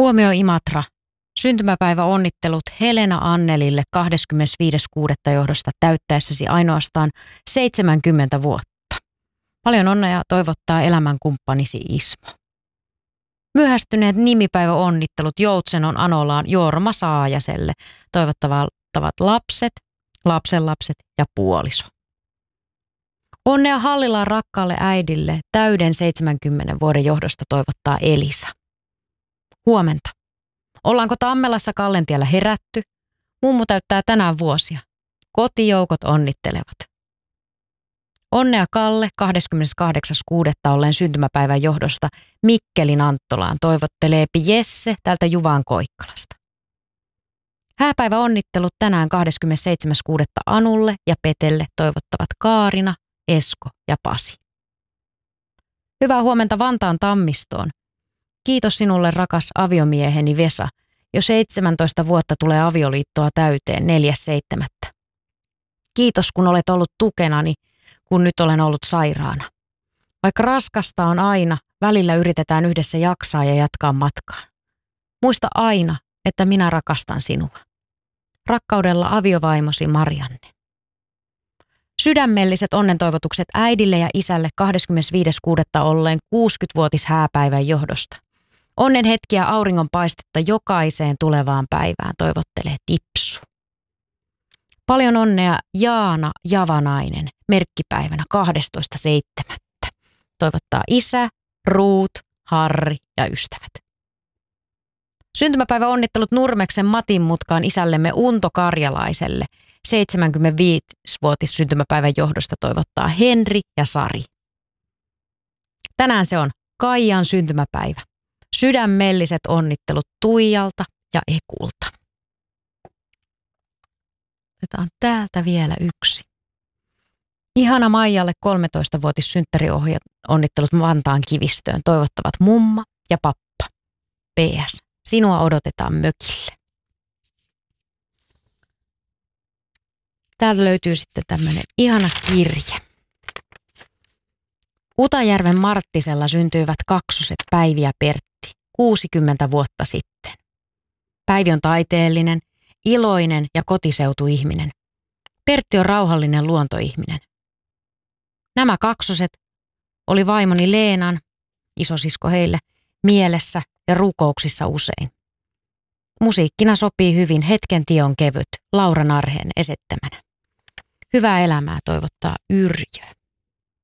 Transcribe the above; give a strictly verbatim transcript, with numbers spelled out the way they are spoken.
Huomio Imatra. Syntymäpäivä onnittelut Helena Annelille kahdeskymmenesviides kuudetta johdosta täyttäessäsi ainoastaan seitsemänkymmentä vuotta. Paljon onnea toivottaa elämänkumppanisi Ismo. Myöhästyneet nimipäiväonnittelut Joutsenon Anolaan Jorma Saajaselle toivottavat lapset, lapsenlapset ja puoliso. Onnea Hallilaan rakkaalle äidille täyden seitsemänkymmenen vuoden johdosta toivottaa Elisa. Huomenta. Ollaanko Tammelassa Kallentiellä herätty? Mummu täyttää tänään vuosia. Kotijoukot onnittelevat. Onnea Kalle kahdeskymmeneskahdeksas kuudetta olleen syntymäpäivän johdosta Mikkelin Anttolaan toivottelee Jesse tältä Juvan Koikkalasta. Hääpäivä onnittelut tänään kahdeskymmenesseitsemäs kuudetta Anulle ja Petelle toivottavat Kaarina, Esko ja Pasi. Hyvää huomenta Vantaan Tammistoon. Kiitos sinulle rakas aviomieheni Vesa. Jo seitsemäntoista vuotta tulee avioliittoa täyteen neljäs seitsemättä. Kiitos kun olet ollut tukenani, kun nyt olen ollut sairaana. Vaikka raskasta on aina, välillä yritetään yhdessä jaksaa ja jatkaa matkaa. Muista aina, että minä rakastan sinua. Rakkaudella aviovaimosi Marianne. Sydämelliset onnentoivotukset äidille ja isälle kahdeskymmenesviides kuudetta olleen kuusikymmenvuotis hääpäivän johdosta. Onnen hetkiä auringonpaistetta jokaiseen tulevaan päivään toivottelee Tipsu. Paljon onnea Jaana Javanainen merkkipäivänä kahdestoista seitsemättä toivottaa isä, Ruut, Harri ja ystävät. Syntymäpäiväonnittelut Nurmeksen Matin mutkaan isällemme Unto Karjalaiselle. seitsemänkymmentäviisivuotis syntymäpäivän johdosta toivottaa Henri ja Sari. Tänään se on Kaijan syntymäpäivä. Sydämelliset onnittelut Tuijalta ja Ekulta. Otetaan täältä vielä yksi. Ihana Maijalle kolmetoistavuotis synttäriohjat onnittelut Vantaan Kivistöön toivottavat mumma ja pappa. P S. Sinua odotetaan mökille. Täältä löytyy sitten tämmöinen ihana kirje. Utajärven Marttisella syntyivät kaksoset Päivi ja Pertti kuusikymmentä vuotta sitten. Päivi on taiteellinen, iloinen ja kotiseutuihminen. Pertti on rauhallinen luontoihminen. Nämä kaksoset oli vaimoni Leenan, isosisko heille, mielessä ja rukouksissa usein. Musiikkina sopii hyvin Hetken tion kevyt Laura Narheen esittämänä. Hyvää elämää toivottaa Yrjö.